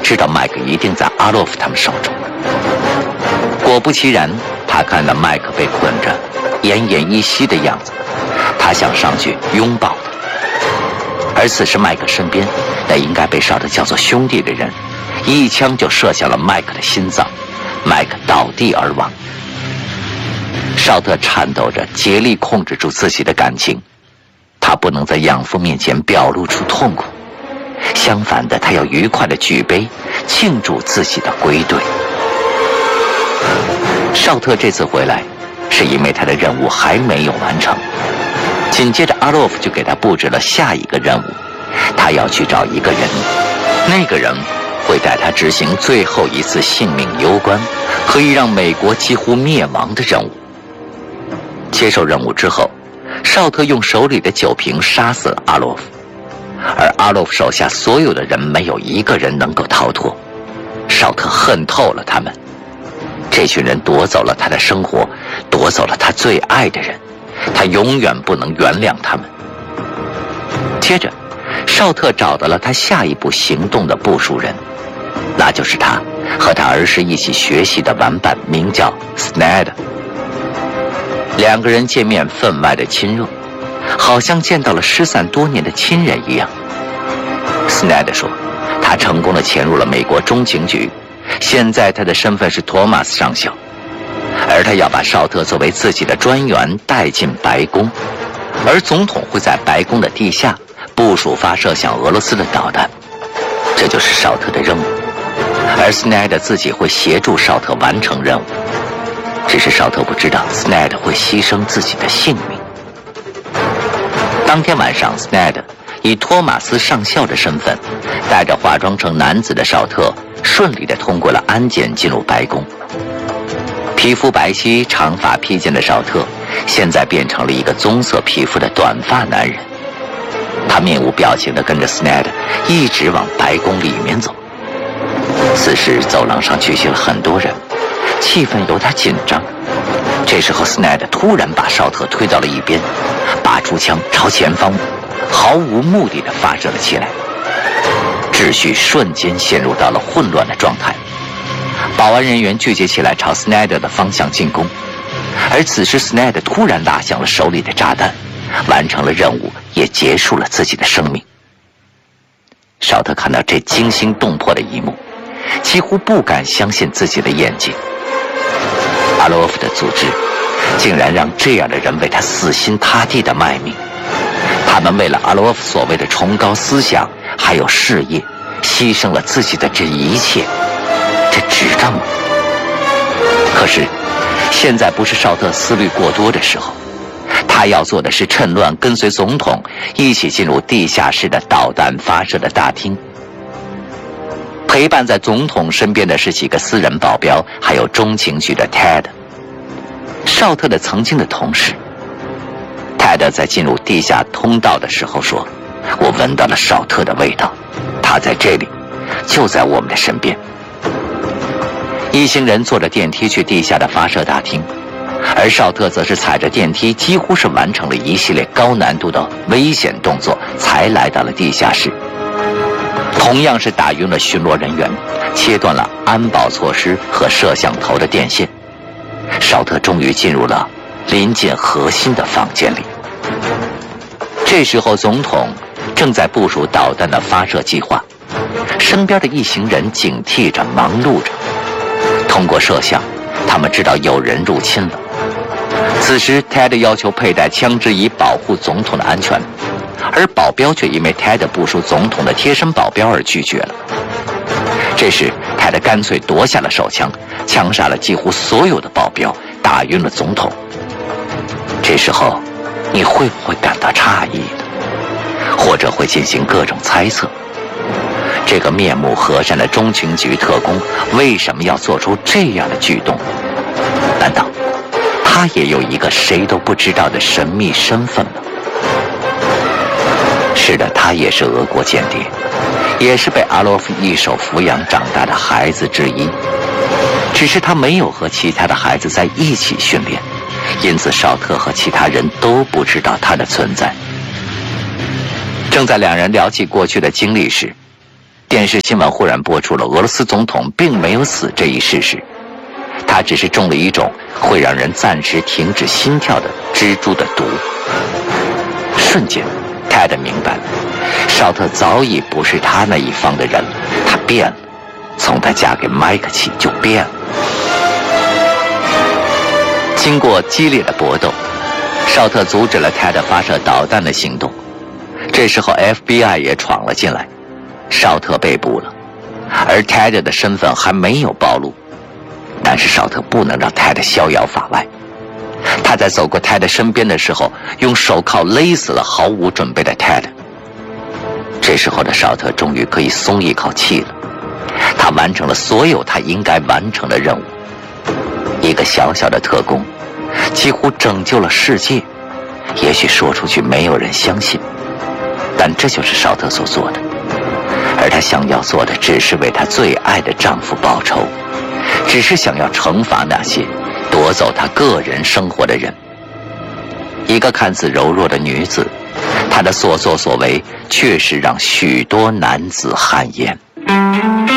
知道麦克一定在阿洛夫他们手中。果不其然，他看到麦克被捆着，奄奄一息的样子，他想上去拥抱他。而此时麦克身边那应该被绍特叫做兄弟的人，一枪就射向了麦克的心脏，麦克倒地而亡。绍特颤抖着竭力控制住自己的感情，他不能在养父面前表露出痛苦，相反的，他要愉快地举杯庆祝自己的归队。绍特这次回来是因为他的任务还没有完成，紧接着阿洛夫就给他布置了下一个任务，他要去找一个人，那个人会带他执行最后一次性命攸关，可以让美国几乎灭亡的任务。接受任务之后，绍特用手里的酒瓶杀死了阿洛夫，而阿洛夫手下所有的人没有一个人能够逃脱。绍特恨透了他们，这群人夺走了他的生活，夺走了他最爱的人，他永远不能原谅他们。接着绍特找到了他下一步行动的部署人，那就是他和他儿时一起学习的玩伴，名叫 Snyder。 两个人见面分外的亲热，好像见到了失散多年的亲人一样。Snyder 说他成功地潜入了美国中情局，现在他的身份是托马斯上校，而他要把绍特作为自己的专员带进白宫，而总统会在白宫的地下部署发射向俄罗斯的导弹，这就是绍特的任务。而 Snyder 自己会协助绍特完成任务，只是绍特不知道 Snyder 会牺牲自己的性命。当天晚上 Snyder 以托马斯上校的身份，带着化妆成男子的绍特顺利地通过了安检，进入白宫。皮肤白皙、长发披肩的绍特现在变成了一个棕色皮肤的短发男人，他面无表情地跟着 Snyder 一直往白宫里面走。此时走廊上聚集了很多人，气氛有点紧张。这时候 Snyder 突然把绍特推到了一边，拔出枪朝前方毫无目的地发射了起来，秩序瞬间陷入到了混乱的状态。保安人员聚集起来朝 Snyder 的方向进攻，而此时 Snyder 突然拉响了手里的炸弹，完成了任务，也结束了自己的生命。绍特看到这惊心动魄的一幕，几乎不敢相信自己的眼睛。阿洛夫的组织竟然让这样的人为他死心塌地的卖命，他们为了阿洛夫所谓的崇高思想还有事业，牺牲了自己的这一切，这值得吗？可是现在不是绍特思虑过多的时候，他要做的是趁乱跟随总统一起进入地下室的导弹发射的大厅。陪伴在总统身边的是几个私人保镖，还有中情局的 Ted， 绍特的曾经的同事。Ted 在进入地下通道的时候说，我闻到了绍特的味道，他在这里，就在我们的身边。一行人坐着电梯去地下的发射大厅，而绍特则是踩着电梯，几乎是完成了一系列高难度的危险动作，才来到了地下室。同样是打晕了巡逻人员，切断了安保措施和摄像头的电线，绍特终于进入了临近核心的房间里。这时候总统正在部署导弹的发射计划，身边的一行人警惕着，忙碌着。通过摄像，他们知道有人入侵了。此时 Ted 要求佩戴枪支以保护总统的安全，而保镖却因为 Ted 部署总统的贴身保镖而拒绝了。这时 Ted 干脆夺下了手枪，枪杀了几乎所有的保镖，打晕了总统。这时候你会不会感到诧异的，或者会进行各种猜测？这个面目和善的中情局特工为什么要做出这样的举动？难道他也有一个谁都不知道的神秘身份吗？是的，他也是俄国间谍，也是被阿洛夫一手抚养长大的孩子之一，只是他没有和其他的孩子在一起训练，因此绍特和其他人都不知道他的存在。正在两人聊起过去的经历时， 电视新闻忽然播出了俄罗斯总统并没有死这一事实，他只是中了一种会让人暂时停止心跳的蜘蛛的毒。瞬间，泰德明白了，绍特早已不是他那一方的人了，他变了，从他嫁给麦克起就变了。经过激烈的搏斗，绍特阻止了泰德发射导弹的行动。这时候 FBI 也闯了进来，绍特被捕了，而泰德的身份还没有暴露。但是绍特不能让泰德逍遥法外，他在走过泰德身边的时候，用手铐勒死了毫无准备的泰德。这时候的绍特终于可以松一口气了，他完成了所有他应该完成的任务。一个小小的特工，几乎拯救了世界。也许说出去没有人相信，但这就是绍特所做的。而他想要做的，只是为他最爱的丈夫报仇，只是想要惩罚那些夺走他个人生活的人。一个看似柔弱的女子，她的所作所为确实让许多男子汗颜。